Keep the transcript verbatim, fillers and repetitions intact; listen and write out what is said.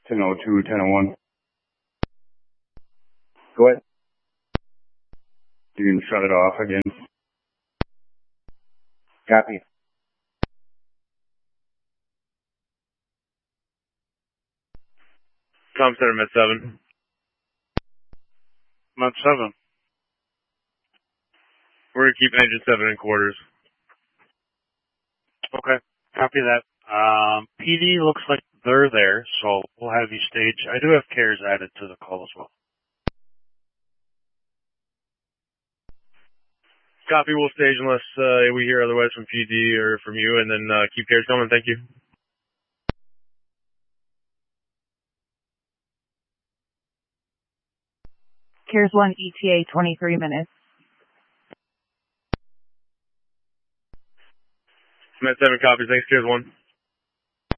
ten oh two, ten oh one. Go ahead. You can shut it off again. Copy. Com Center, Med seven. Med seven. We're going to keep engine seven in quarters. Okay, copy that. Um, P D looks like they're there, so we'll have you stage. I do have CARES added to the call as well. Copy, we'll stage unless uh, we hear otherwise from P D or from you, and then uh, keep CARES coming. Thank you. CARES one E T A, twenty-three minutes. Med seven copies. Thanks, CARES one.